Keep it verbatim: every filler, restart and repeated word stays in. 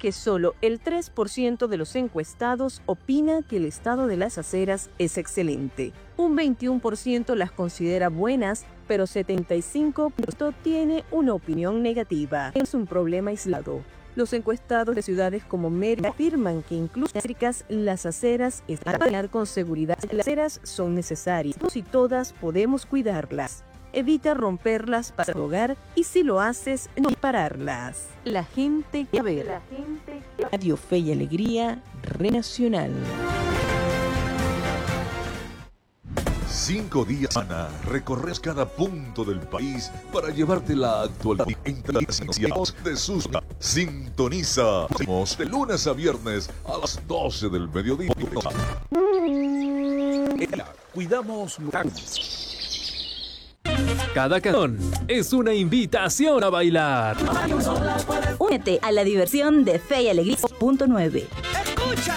que solo el tres por ciento de los encuestados opina que el estado de las aceras es excelente. Un veintiuno por ciento las considera buenas, pero setenta y cinco por ciento tiene una opinión negativa. Es un problema aislado. Los encuestados de ciudades como Mérida afirman que incluso en las aceras están a caminar con seguridad. Las aceras son necesarias y todas podemos cuidarlas. Evita romperlas para tu hogar y si lo haces, no pararlas. La gente que ver. Radio Fe y Alegría Renacional. Cinco días, Ana, recorres cada punto del país para llevarte la actualidad de sus. Sintoniza de lunes a viernes a las doce del mediodía. Cuidamos. Cada canción es una invitación a bailar. Únete a la diversión de Fe y Alegría punto nueve.